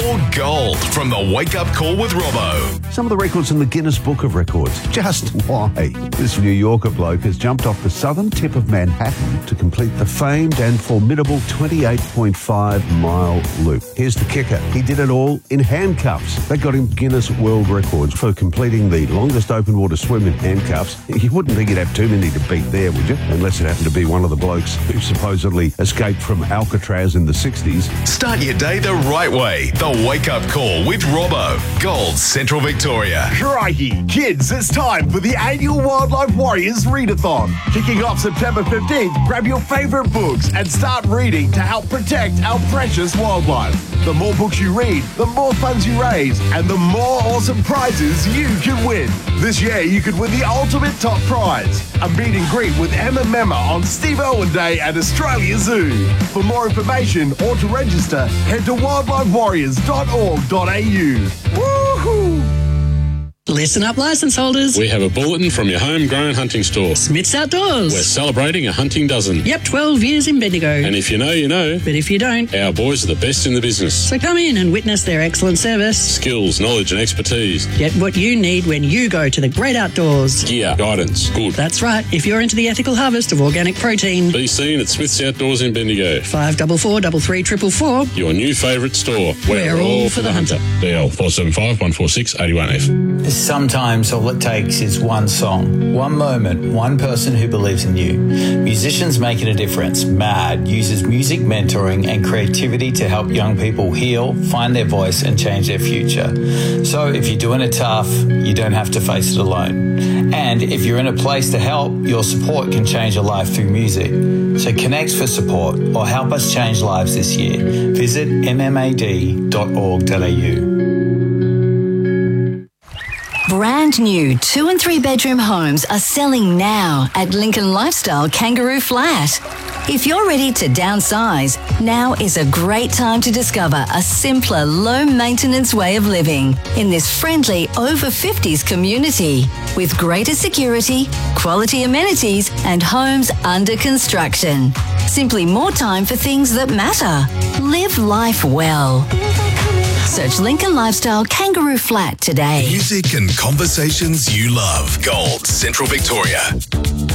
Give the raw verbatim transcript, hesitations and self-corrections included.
More gold from the Wake Up Call with Robbo. Some of the records in the Guinness Book of Records. Just why? This New Yorker bloke has jumped off the southern tip of Manhattan to complete the famed and formidable twenty-eight point five mile loop. Here's the kicker. He did it all in handcuffs. That got him Guinness World Records for completing the longest open water swim in handcuffs. You wouldn't think you'd have too many to beat there, would you? Unless it happened to be one of the blokes who supposedly escaped from Alcatraz in the sixties. Start your day the right way. The Wake Up Call with Robbo. Gold, Central Victoria. Crikey, kids, it's time for the annual Wildlife Warriors Readathon. Kicking off September fifteenth, grab your favourite books and start reading to help protect our precious wildlife. The more books you read, the more funds you raise, and the more awesome prizes you can win. This year, you could win the ultimate top prize, a meet and greet with Emma Memma on Steve Irwin Day at Australia Zoo. For more information or to register, head to wildlife warriors dot org dot a u. Woohoo! Listen up, licence holders. We have a bulletin from your homegrown hunting store. Smith's Outdoors. We're celebrating a hunting dozen. Yep, twelve years in Bendigo. And if you know, you know. But if you don't, our boys are the best in the business. So come in and witness their excellent service, skills, knowledge and expertise. Get what you need when you go to the great outdoors. Gear, guidance, good. That's right. If you're into the ethical harvest of organic protein, be seen at Smith's Outdoors in Bendigo. five four four, three three four four four. Your new favourite store. We're, We're all, all for the hunter. hunter. D L four seven five, one four six, eight one F. Sometimes all it takes is one song, one moment, one person who believes in you. Musicians Making a Difference, MAD, uses music mentoring and creativity to help young people heal, find their voice and change their future. So if you're doing it tough, you don't have to face it alone. And if you're in a place to help, your support can change a life through music. So connect for support or help us change lives this year. Visit m m a d dot org dot a u. Brand new two and three bedroom homes are selling now at Lincoln Lifestyle Kangaroo Flat. If you're ready to downsize, now is a great time to discover a simpler, low-maintenance way of living in this friendly over fifties community with greater security, quality amenities and homes under construction. Simply more time for things that matter. Live life well. Search Lincoln Lifestyle Kangaroo Flat today. Music and conversations you love. Gold, Central Victoria.